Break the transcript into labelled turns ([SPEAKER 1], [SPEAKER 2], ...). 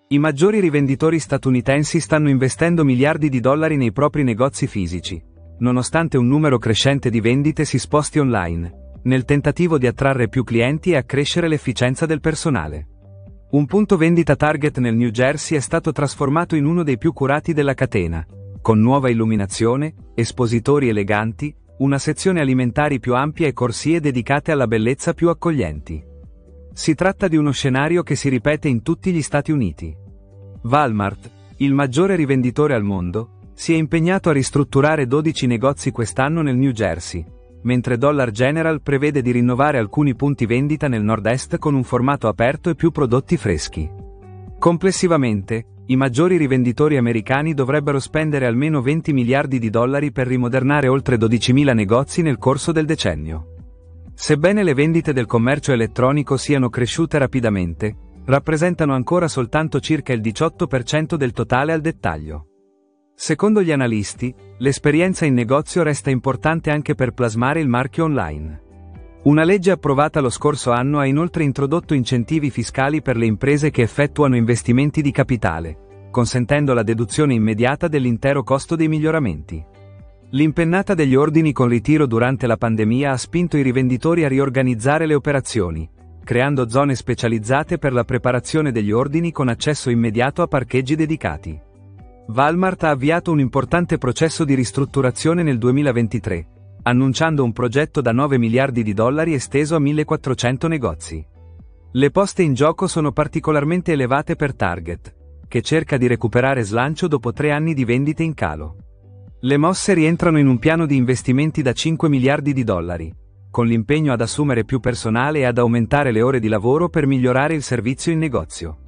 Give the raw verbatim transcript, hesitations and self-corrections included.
[SPEAKER 1] I maggiori rivenditori statunitensi stanno investendo miliardi di dollari nei propri negozi fisici, nonostante un numero crescente di vendite si sposti online, nel tentativo di attrarre più clienti e accrescere l'efficienza del personale. Un punto vendita Target nel New Jersey è stato trasformato in uno dei più curati della catena, con nuova illuminazione, espositori eleganti, una sezione alimentari più ampia e corsie dedicate alla bellezza più accoglienti. Si tratta di uno scenario che si ripete in tutti gli Stati Uniti. Walmart, il maggiore rivenditore al mondo, si è impegnato a ristrutturare dodici negozi quest'anno nel New Jersey, mentre Dollar General prevede di rinnovare alcuni punti vendita nel nord-est con un formato aperto e più prodotti freschi. Complessivamente, i maggiori rivenditori americani dovrebbero spendere almeno venti miliardi di dollari per rimodernare oltre dodicimila negozi nel corso del decennio. Sebbene le vendite del commercio elettronico siano cresciute rapidamente, rappresentano ancora soltanto circa il diciotto per cento del totale al dettaglio. Secondo gli analisti, l'esperienza in negozio resta importante anche per plasmare il marchio online. Una legge approvata lo scorso anno ha inoltre introdotto incentivi fiscali per le imprese che effettuano investimenti di capitale, consentendo la deduzione immediata dell'intero costo dei miglioramenti. L'impennata degli ordini con ritiro durante la pandemia ha spinto i rivenditori a riorganizzare le operazioni, creando zone specializzate per la preparazione degli ordini con accesso immediato a parcheggi dedicati. Walmart ha avviato un importante processo di ristrutturazione nel duemilaventitré, annunciando un progetto da nove miliardi di dollari esteso a millequattrocento negozi. Le poste in gioco sono particolarmente elevate per Target, che cerca di recuperare slancio dopo tre anni di vendite in calo. Le mosse rientrano in un piano di investimenti da cinque miliardi di dollari, con l'impegno ad assumere più personale e ad aumentare le ore di lavoro per migliorare il servizio in negozio.